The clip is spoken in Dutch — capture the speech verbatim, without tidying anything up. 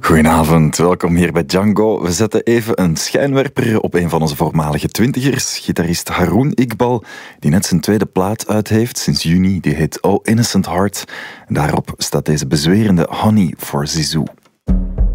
Goedenavond, welkom hier bij Django. We zetten even een schijnwerper op een van onze voormalige twintigers, gitarist Haroon Iqbal, die net zijn tweede plaat uit heeft sinds juni. Die heet Oh Innocent Heart. En daarop staat deze bezwerende Honey for Zizou.